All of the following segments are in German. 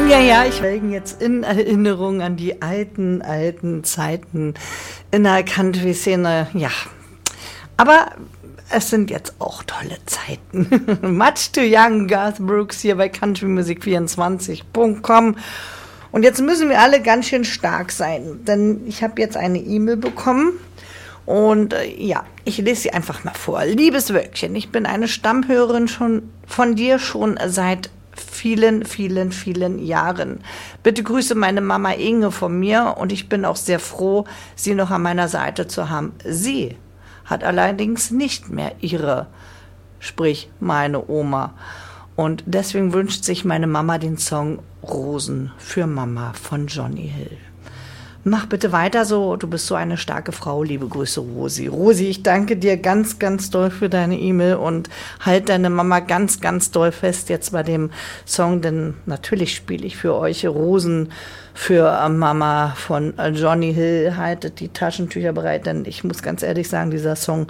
Ja, ich welgen jetzt in Erinnerung an die alten Zeiten in der Country-Szene. Ja, aber es sind jetzt auch tolle Zeiten. Much Too Young, Garth Brooks hier bei countrymusic24.com. Und jetzt müssen wir alle ganz schön stark sein, denn ich habe jetzt eine E-Mail bekommen. Und ja, ich lese sie einfach mal vor. Liebes Wölkchen, ich bin eine Stammhörerin von dir schon seit vielen Jahren. Bitte grüße meine Mama Inge von mir und ich bin auch sehr froh, sie noch an meiner Seite zu haben. Sie hat allerdings nicht mehr ihre, sprich meine Oma. Und deswegen wünscht sich meine Mama den Song Rosen für Mama von Johnny Hill. Mach bitte weiter so, du bist so eine starke Frau, liebe Grüße Rosi. Rosi, ich danke dir ganz doll für deine E-Mail und halt deine Mama ganz doll fest jetzt bei dem Song, denn natürlich spiele ich für euch Rosen für Mama von Johnny Hill. Haltet die Taschentücher bereit, denn ich muss ganz ehrlich sagen, dieser Song,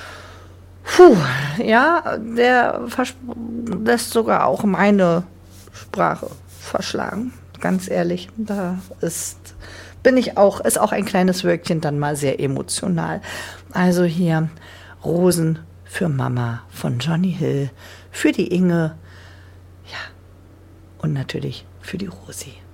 ja, der lässt sogar auch meine Sprache verschlagen. Ganz ehrlich, ist auch ein kleines Wölkchen dann mal sehr emotional. Also hier Rosen für Mama von Johnny Hill, für die Inge, ja, und natürlich für die Rosi.